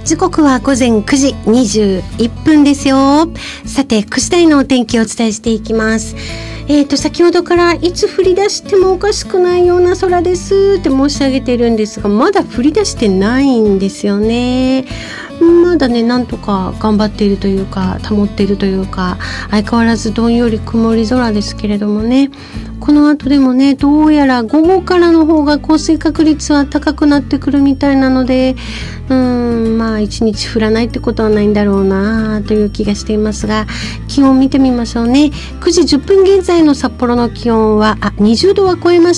時刻は午前9時21分ですよ。さて、9時台のお天気をお伝えしていきます。先ほどからいつ降り出してもおかしくないような空ですって申し上げているんですが、まだ降り出してないんですよね。まだね、なんとか頑張っているというか、保っているというか、相変わらずどんより曇り空ですけれどもね、この後でもね、どうやら午後からの方が降水確率は高くなってくるみたいなので、まあ一日降らないってことはないんだろうなという気がしていますが、気温見てみましょうね。9時10分現在の札幌の気温は20度は超えました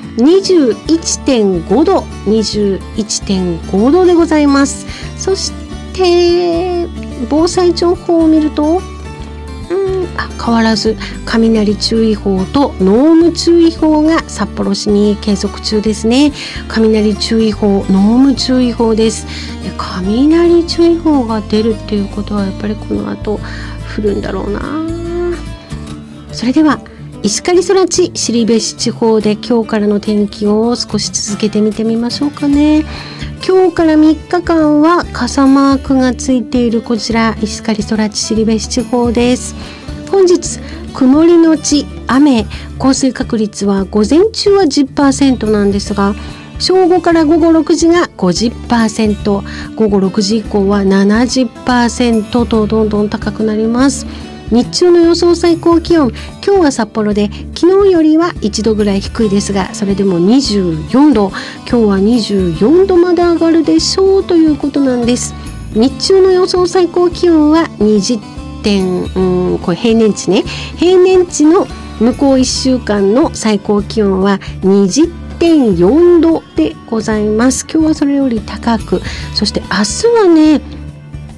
。21.5 度 21.5 度でございます。そして防災情報を見ると変わらず雷注意報と濃霧注意報が札幌市に継続中ですね。雷注意報、濃霧注意報です。で、雷注意報が出るっていうことはやっぱりこの後降るんだろうな。それでは石狩空知後志地方で今日からの天気を少し続けて見てみましょうかね。今日から3日間は傘マークがついているこちら石狩空知後志地方です。本日曇りのち雨、降水確率は午前中は 10% なんですが、正午から午後6時が 50%、 午後6時以降は 70% とどんどん高くなります。日中の予想最高気温、今日は札幌で昨日よりは1度ぐらい低いですが、それでも24度、今日は24度まで上がるでしょうということなんです。日中の予想最高気温はこれ平年値ね、平年値の向こう1週間の最高気温は20.4 度でございます。今日はそれより高く、そして明日はね